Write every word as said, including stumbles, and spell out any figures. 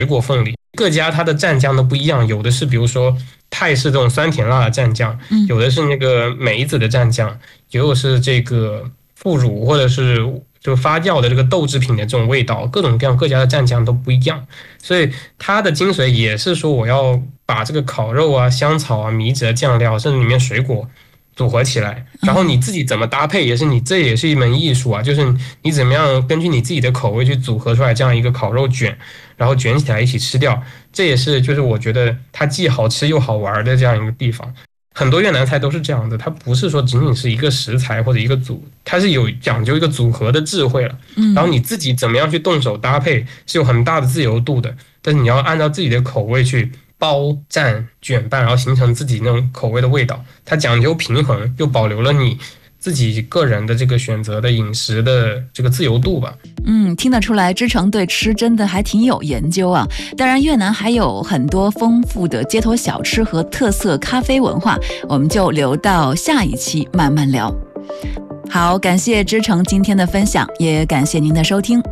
水果凤梨，各家它的蘸酱都不一样，有的是比如说泰式这种酸甜辣的蘸酱，有的是那个梅子的蘸酱，也有是这个腐乳或者是就发酵的这个豆制品的这种味道，各种各样各家的蘸酱都不一样，所以它的精髓也是说我要把这个烤肉啊、香草啊、米纸的酱料，甚至里面水果组合起来，然后你自己怎么搭配，也是你这也是一门艺术啊，就是你怎么样根据你自己的口味去组合出来这样一个烤肉卷，然后卷起来一起吃掉，这也是就是我觉得它既好吃又好玩的这样一个地方。很多越南菜都是这样的，它不是说仅仅是一个食材或者一个组，它是有讲究一个组合的智慧了。然后你自己怎么样去动手搭配，是有很大的自由度的，但是你要按照自己的口味去包蘸卷拌，然后形成自己那种口味的味道。它讲究平衡，又保留了你自己个人的这个选择的饮食的这个自由度吧。 嗯，听得出来知成对吃真的还挺有研究啊。当然越南还有很多丰富的街头小吃和特色咖啡文化，我们就留到下一期慢慢聊。好，感谢知成今天的分享，也感谢您的收听。